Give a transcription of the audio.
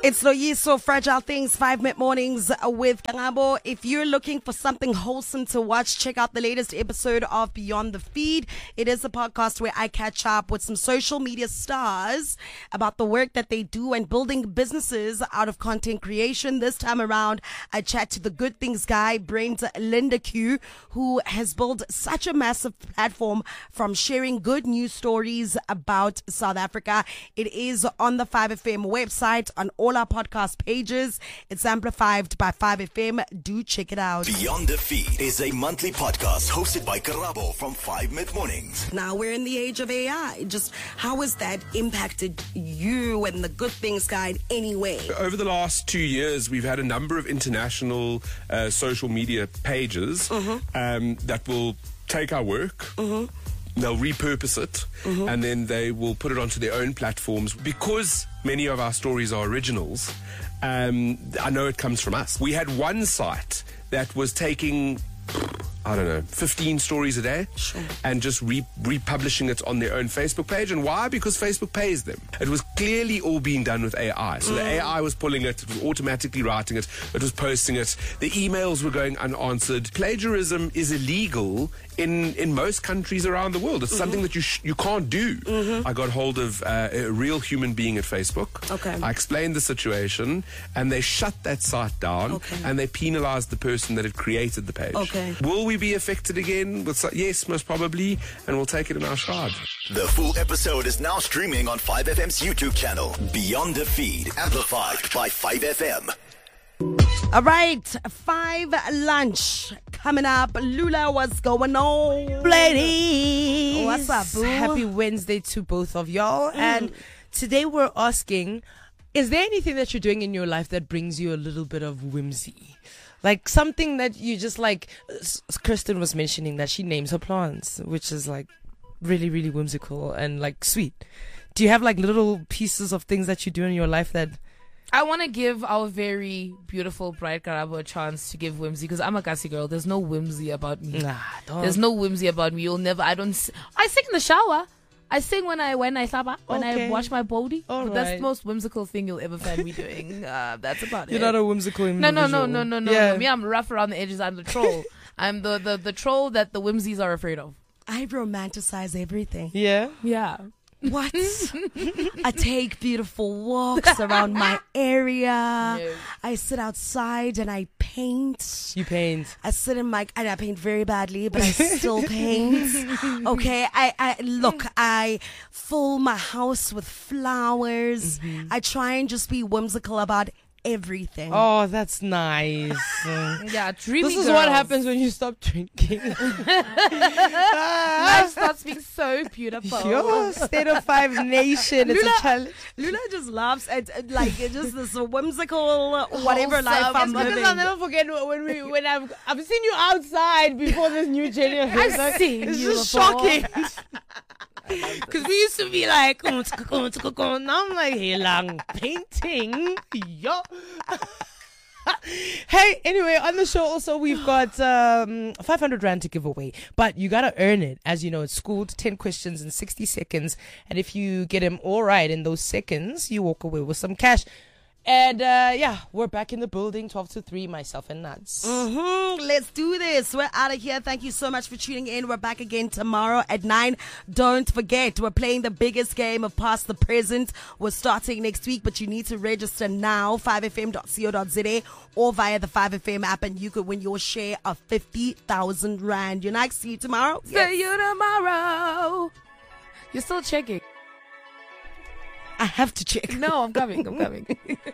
It's Loyiso, Fragile Things, 5 mid-mornings with Karabo. If you're looking for something wholesome to watch, check out the latest episode of Beyond the Feed. It is a podcast where I catch up with some social media stars about the work that they do and building businesses out of content creation. This time around, I chat to the Good Things guy, Brent Lindeque, who has built such a massive platform from sharing good news stories about South Africa. It is on the 5FM website, on all our podcast pages. It's amplified by 5FM. Do check it out. Beyond the Feed is a monthly podcast hosted by Karabo from 5 mid-mornings. Now we're in the age of AI. Just how has that impacted you and the Good Things Guide anyway? Over the last 2 years, we've had a number of international social media pages that will take our work. They'll repurpose it and then they will put it onto their own platforms. Because many of our stories are originals, I know it comes from us. We had one site that was taking, 15 stories a day and just republishing it on their own Facebook page. And why? Because Facebook pays them. It was clearly all being done with AI. So the AI was pulling it was automatically writing it, it was posting it, the emails were going unanswered. Plagiarism is illegal in most countries around the world. It's something that you can't do. I got hold of a real human being at Facebook. I explained the situation and they shut that site down and they penalized the person that had created the page. Will we be affected again? Yes, most probably, and we'll take it in our stride. The full episode is now streaming on 5FM's YouTube channel, Beyond the Feed, amplified by 5FM. All right, 5 lunch coming up. Lula, what's going on? Ladies, What's up, boo? Happy Wednesday to both of y'all. And today we're asking, is there anything that you're doing in your life that brings you a little bit of whimsy? Like something that you just like. Kristen was mentioning that she names her plants, which is like really, really whimsical and like sweet. Do you have like little pieces of things that you do in your life that... I want to give our very beautiful bright Karabo a chance to give whimsy because I'm a Kasi girl. There's no whimsy about me. Nah, don't. There's no whimsy about me. I sing in the shower. I sing when I slaba, when I wash my body. But that's the most whimsical thing you'll ever find me doing. That's about it. You're not a whimsical individual. No. Yeah. Me, I'm rough around the edges. I'm the troll. I'm the troll that the whimsies are afraid of. I romanticize everything. Yeah? Yeah. What? I take beautiful walks around my area. Yes. I sit outside and I paint. You paint. I sit in my, and I paint very badly, but I still paint. Okay, I fill my house with flowers. I try and just be whimsical about everything. Oh, that's nice. Yeah, dreamy This is girls. what happens when you stop drinking. Life starts being so beautiful. Yo, State of 5 Nation. It's a challenge. Luna just laughs at like just this whimsical whatever life I'm Because living. I'll never forget when I've seen you outside before this new generation. I've seen It's you just before. shocking. Because we used to be like, now I'm like, hey, lang painting. Yo. Hey, anyway, on the show also we've got 500 Rand to give away, but you gotta earn it. As you know, it's schooled 10 questions in 60 seconds, and if you get them all right in those seconds, you walk away with some cash. And we're back in the building, 12 to 3, myself and Nuts. Let's do this. We're out of here. Thank you so much for tuning in. We're back again tomorrow at 9. Don't forget, we're playing the biggest game of Past the Present. We're starting next week, but you need to register now, 5fm.co.za or via the 5FM app, and you could win your share of 50,000 Rand. You're next. See you tomorrow. See you tomorrow. You're still checking. I have to check. No, I'm coming.